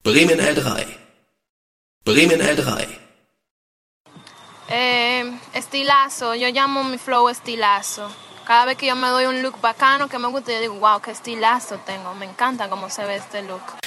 Bremen L3. Bremen L3. Estilazo, yo llamo mi flow estilazo. Cada vez que yo me doy un look bacano que me gusta, yo digo, wow, qué estilazo tengo. Me encanta cómo se ve este look.